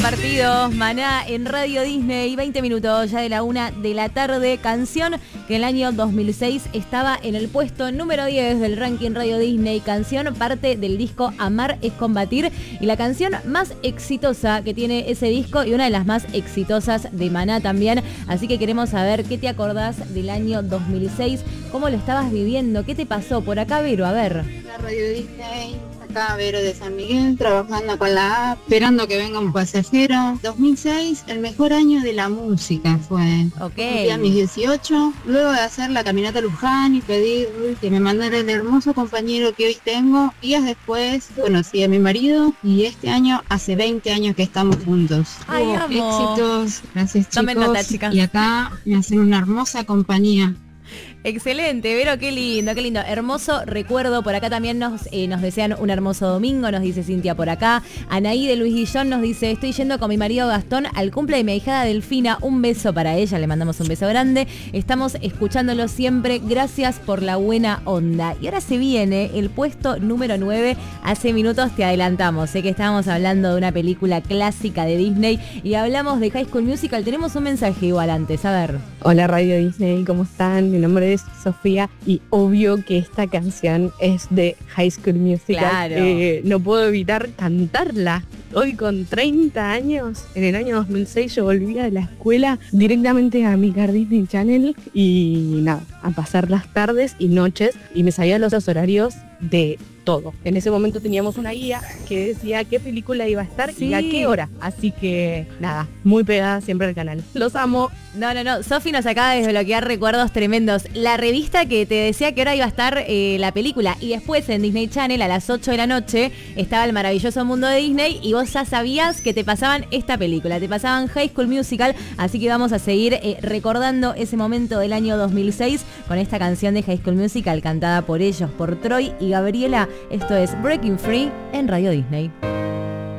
compartidos. Maná en Radio Disney, 20 minutos ya de la 1 de la tarde. Canción que en el año 2006 estaba en el puesto número 10 del ranking Radio Disney. Canción parte del disco Amar es Combatir y la canción más exitosa que tiene ese disco y una de las más exitosas de Maná también. Así que queremos saber qué te acordás del año 2006, cómo lo estabas viviendo, qué te pasó. Por acá, Vero, a ver. La Radio Disney. Acá Vero de San Miguel, trabajando con la app, esperando que venga un pasajero. 2006, el mejor año de la música fue. Cumplí a mis 18, luego de hacer la caminata a Luján y pedir que me mandara el hermoso compañero que hoy tengo. Días después conocí a mi marido y este año hace 20 años que estamos juntos. Ay, amo. Éxitos, gracias chicos. Tomen nota, chicas. Y acá me hacen una hermosa compañía. Excelente, Vero, qué lindo, hermoso recuerdo. Por acá también nos desean un hermoso domingo, nos dice Cintia por acá. Anaí de Luis Guillón nos dice, estoy yendo con mi marido Gastón al cumple de mi ahijada Delfina, un beso para ella, le mandamos un beso grande. Estamos escuchándolo siempre, gracias por la buena onda. Y ahora se viene el puesto número 9, hace minutos te adelantamos, sé que estábamos hablando de una película clásica de Disney y hablamos de High School Musical, tenemos un mensaje igual antes, a ver. Hola Radio Disney, ¿cómo están? Mi nombre es Sofía y obvio que esta canción es de High School Musical. Claro. No puedo evitar cantarla. Hoy con 30 años, en el año 2006 yo volvía de la escuela directamente a mi Disney Channel y nada, a pasar las tardes y noches y me sabía los horarios de todo. En ese momento teníamos una guía que decía qué película iba a estar y a qué hora. Así que nada, muy pegada siempre al canal. Los amo. No, Sofi nos acaba de desbloquear recuerdos tremendos. La revista que te decía que hora iba a estar la película y después en Disney Channel a las 8 de la noche estaba El Maravilloso Mundo de Disney y vos ya sabías que te pasaban esta película, te pasaban High School Musical, así que vamos a seguir recordando ese momento del año 2006 con esta canción de High School Musical cantada por ellos, por Troy y Gabriela. Esto es Breaking Free en Radio Disney.